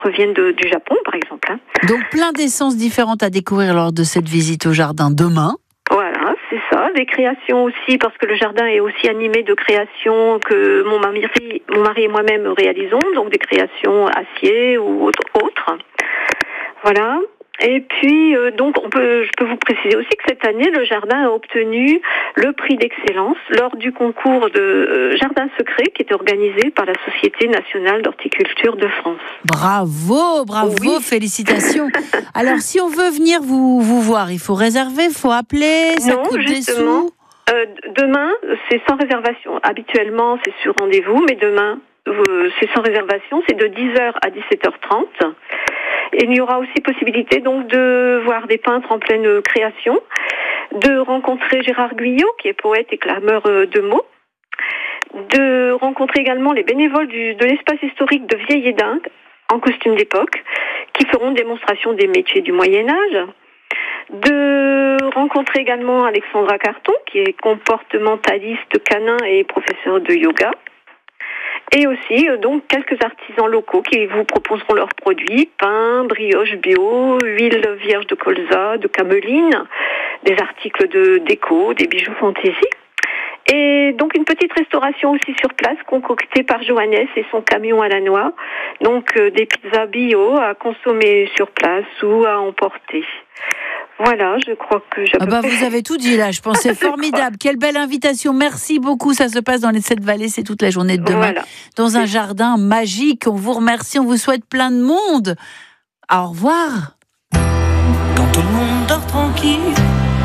reviennent du Japon, par exemple. Donc plein d'essences différentes à découvrir lors de cette visite au jardin demain. Voilà, c'est ça. Des créations aussi, parce que le jardin est aussi animé de créations que mon mari et moi-même réalisons, donc des créations acier ou autres. Voilà. Et puis, donc, je peux vous préciser aussi que cette année, le jardin a obtenu le prix d'excellence lors du concours de Jardin secret qui était organisé par la Société nationale d'horticulture de France. Bravo, oui. Félicitations. Alors, si on veut venir vous voir, il faut réserver, il faut appeler, ça coûte des sous. Demain, c'est sans réservation. Habituellement, c'est sur rendez-vous, mais demain, c'est sans réservation. C'est de 10h à 17h30. Et il y aura aussi possibilité donc de voir des peintres en pleine création, de rencontrer Gérard Guyot, qui est poète et clameur de mots, de rencontrer également les bénévoles de l'espace historique de Vieille-Édin, en costume d'époque, qui feront démonstration des métiers du Moyen-Âge, de rencontrer également Alexandra Carton, qui est comportementaliste canin et professeur de yoga, et aussi donc quelques artisans locaux qui vous proposeront leurs produits, pain, brioche bio, huile vierge de colza, de cameline, des articles de déco, des bijoux fantaisie. Et donc une petite restauration aussi sur place concoctée par Johannes et son camion à la noix. Donc des pizzas bio à consommer sur place ou à emporter. Voilà, je crois que j'ai vous avez tout dit là, je pense. C'est formidable. Quelle belle invitation. Merci beaucoup. Ça se passe dans les 7 vallées, c'est toute la journée de demain. Voilà. Dans un jardin magique. On vous remercie, on vous souhaite plein de monde. Au revoir. Quand tout le monde dort tranquille,